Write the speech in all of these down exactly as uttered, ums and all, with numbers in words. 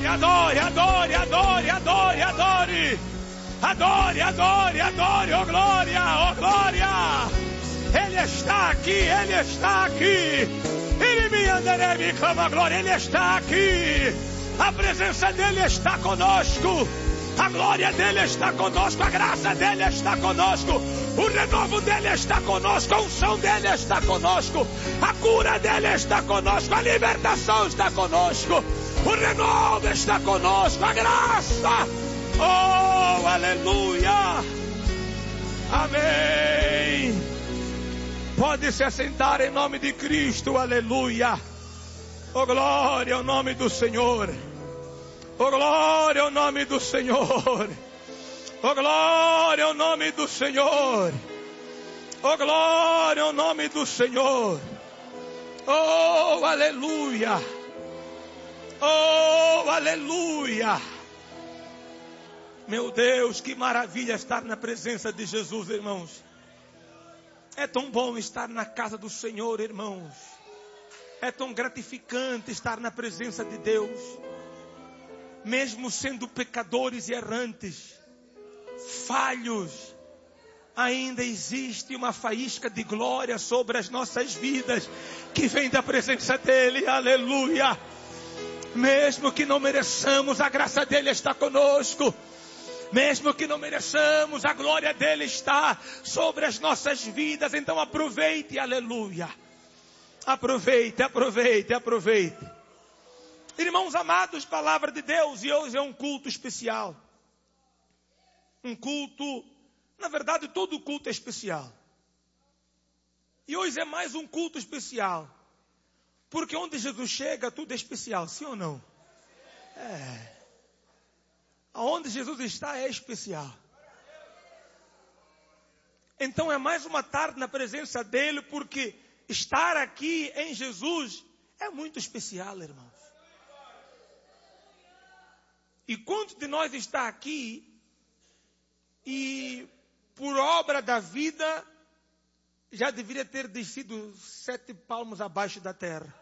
adore, adore, adore, adore, adore. Adore, adore, adore, oh glória, oh glória. Ele está aqui, Ele está aqui. Ele me andará, me clama glória, Ele está aqui. A presença dEle está conosco. A glória dEle está conosco. A graça dEle está conosco. O renovo dEle está conosco. A unção dEle está conosco. A cura dEle está conosco. A libertação está conosco. O renovo está conosco. A graça. Oh, aleluia. Amém. Pode se assentar em nome de Cristo. Aleluia. Oh, glória ao nome do Senhor. Oh, glória ao nome do Senhor. Oh, glória ao nome do Senhor. Oh, glória ao nome do Senhor. Oh, aleluia. Oh, aleluia. Meu Deus, que maravilha estar na presença de Jesus, irmãos. É tão bom estar na casa do Senhor, irmãos. É tão gratificante estar na presença de Deus. Mesmo sendo pecadores e errantes, falhos, ainda existe uma faísca de glória sobre as nossas vidas, que vem da presença dEle, aleluia. Mesmo que não mereçamos, a graça dEle está conosco. Mesmo que não mereçamos, a glória dEle está sobre as nossas vidas. Então aproveite, aleluia. Aproveite, aproveite, aproveite. Irmãos amados, palavra de Deus, e hoje é um culto especial. Um culto, na verdade todo culto é especial. E hoje é mais um culto especial. Porque onde Jesus chega, tudo é especial, sim ou não? É. Aonde Jesus está é especial. Então é mais uma tarde na presença dEle, porque estar aqui em Jesus é muito especial, irmãos. E quantos de nós está aqui e por obra da vida já deveria ter descido sete palmos abaixo da terra?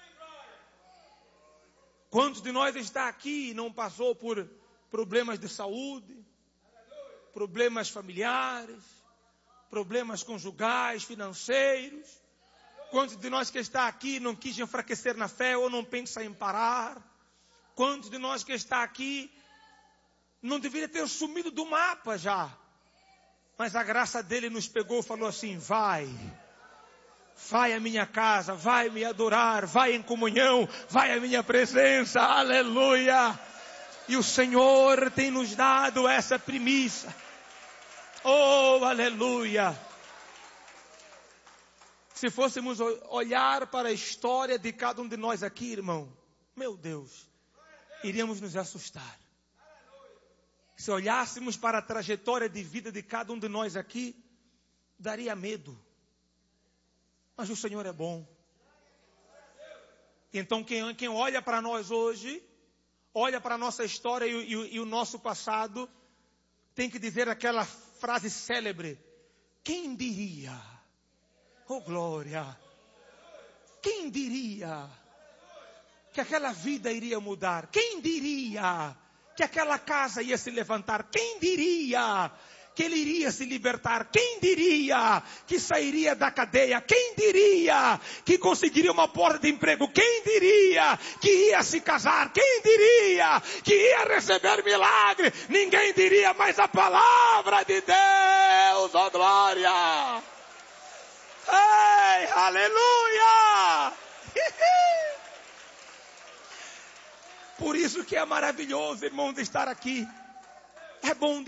Quantos de nós está aqui e não passou por problemas de saúde, problemas familiares, problemas conjugais, financeiros? Quantos de nós que está aqui não quis enfraquecer na fé ou não pensa em parar? Quantos de nós que está aqui não deveria ter sumido do mapa já? Mas a graça dele nos pegou e falou assim: vai, vai à minha casa, vai me adorar, vai em comunhão, vai à minha presença, aleluia. E o Senhor tem nos dado essa premissa. Oh, aleluia. Se fôssemos olhar para a história de cada um de nós aqui, irmão, meu Deus, iríamos nos assustar. Se olhássemos para a trajetória de vida de cada um de nós aqui, daria medo. Mas o Senhor é bom. Então quem, quem olha para nós hoje, olha para a nossa história e, e, e o nosso passado, tem que dizer aquela frase célebre: quem diria? Oh glória! Quem diria que aquela vida iria mudar? Quem diria que aquela casa ia se levantar? Quem diria que ele iria se libertar? Quem diria que sairia da cadeia? Quem diria que conseguiria uma porta de emprego? Quem diria que ia se casar? Quem diria que ia receber milagre? Ninguém diria, mas a palavra de Deus, ó glória! Ei, aleluia! Por isso que é maravilhoso, irmãos, estar aqui. É bom